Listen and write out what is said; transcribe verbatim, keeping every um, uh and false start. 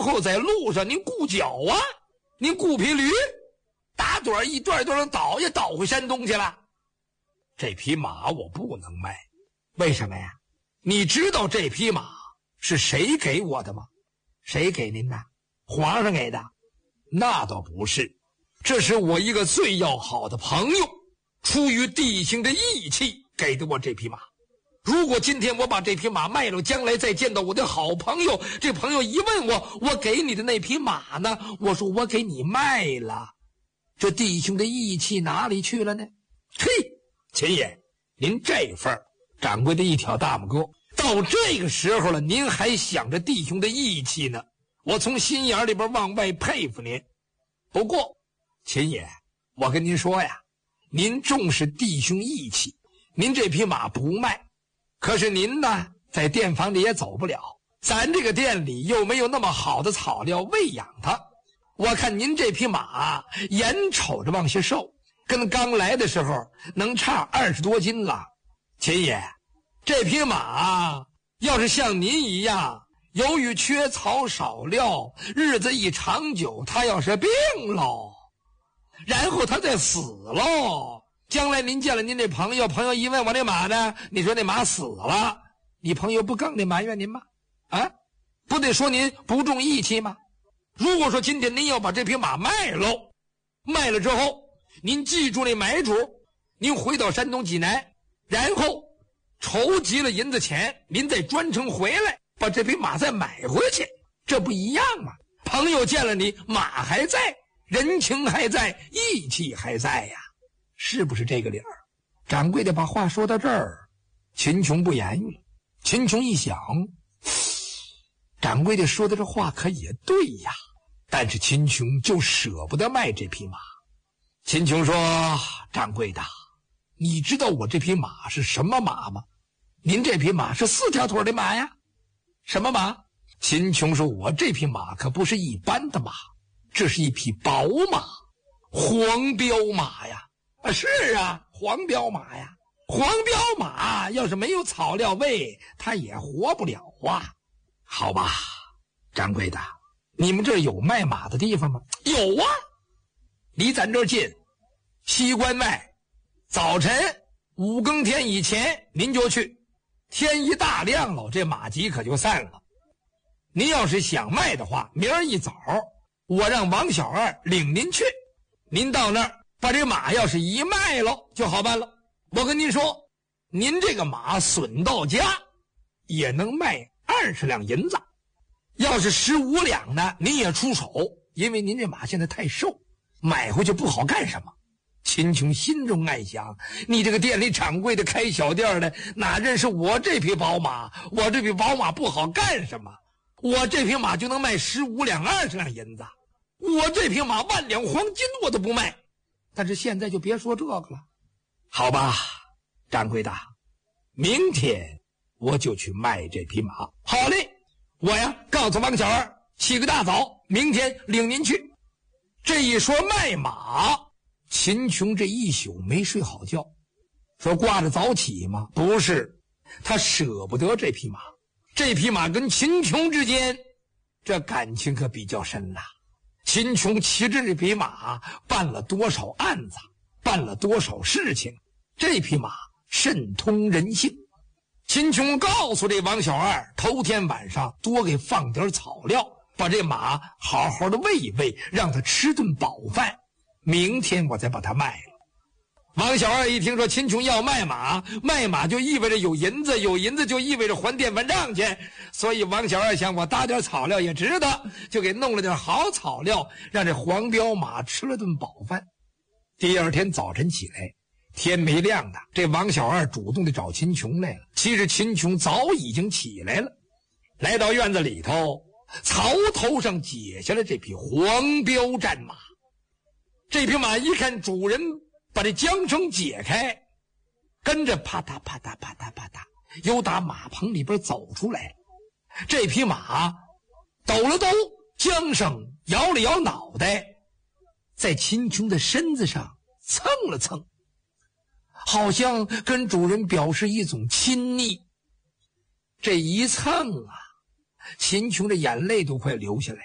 后在路上您顾脚啊，您顾匹驴，打盹一段一段的倒也倒回山东去了。这匹马我不能卖。为什么呀？你知道这匹马是谁给我的吗？谁给您的？皇上给的？那倒不是，这是我一个最要好的朋友出于弟兄的义气给的我这匹马。如果今天我把这匹马卖了，将来再见到我的好朋友，这朋友一问我，我给你的那匹马呢？我说我给你卖了，这弟兄的义气哪里去了呢？嘿，秦爷，您这份儿，掌柜的一挑大拇哥，到这个时候了，您还想着弟兄的义气呢？我从心眼里边往外佩服您。不过，秦爷，我跟您说呀，您重视弟兄义气，您这匹马不卖。可是您呢，在店房里也走不了，咱这个店里又没有那么好的草料喂养它。我看您这匹马眼瞅着往下瘦，跟刚来的时候能差二十多斤了。秦爷，这匹马要是像您一样，由于缺草少料，日子一长久，它要是病喽，然后它再死喽，将来您见了您这朋友，朋友一问我这马呢，你说那马死了，你朋友不更得埋怨您吗？啊，不得说您不重义气吗？如果说今天您要把这匹马卖喽，卖了之后您记住那买主，您回到山东济南，然后筹集了银子钱，您再专程回来把这匹马再买回去，这不一样吗？朋友见了你，马还在，人情还在，义气还在呀，是不是这个理儿？掌柜的把话说到这儿，秦琼不言语了。秦琼一想，掌柜的说的这话可也对呀，但是秦琼就舍不得卖这匹马。秦琼说，掌柜的，你知道我这匹马是什么马吗？您这匹马是四条腿的马呀。什么马？秦琼说，我这匹马可不是一般的马，这是一匹宝马，黄标马呀。啊，是啊，黄标马呀。黄标马要是没有草料喂，它也活不了啊。好吧，掌柜的，你们这儿有卖马的地方吗？有啊，离咱这儿近，西关外，早晨五更天以前您就去，天一大亮了，这马集可就散了。您要是想卖的话，明儿一早我让王小二领您去，您到那儿把这马要是一卖了就好办了。我跟您说，您这个马损到家也能卖二十两银子，要是十五两呢，您也出手，因为您这马现在太瘦，买回去不好干什么。秦琼心中暗想，你这个店里掌柜的开小店的哪认识我这匹宝马？我这匹宝马不好干什么？我这匹马就能卖十五两二十两银子，我这匹马万两黄金我都不卖。但是现在就别说这个了。好吧，掌柜的，明天我就去卖这匹马。好嘞，我呀告诉王小二，起个大早，明天领您去。这一说卖马，秦琼这一宿没睡好觉。说挂着早起吗？不是，他舍不得这匹马。这匹马跟秦琼之间这感情可比较深了。秦琼骑着这匹马办了多少案子，办了多少事情，这匹马甚通人性。秦琼告诉这王小二，头天晚上多给放点草料，把这马好好的喂一喂，让他吃顿饱饭，明天我再把它卖了。王小二一听说秦琼要卖马，卖马就意味着有银子，有银子就意味着还店还账去，所以王小二想，我搭点草料也值得，就给弄了点好草料，让这黄标马吃了顿饱饭。第二天早晨起来，天没亮的，这王小二主动的找秦琼来了。其实秦琼早已经起来了，来到院子里头，槽头上解下了这匹黄标战马。这匹马一看主人把这缰绳解开，跟着啪嗒啪嗒啪嗒啪嗒又打马棚里边走出来。这匹马抖了抖缰绳，摇了摇脑袋，在秦琼的身子上蹭了蹭，好像跟主人表示一种亲昵。这一蹭啊，秦琼的眼泪都快流下来。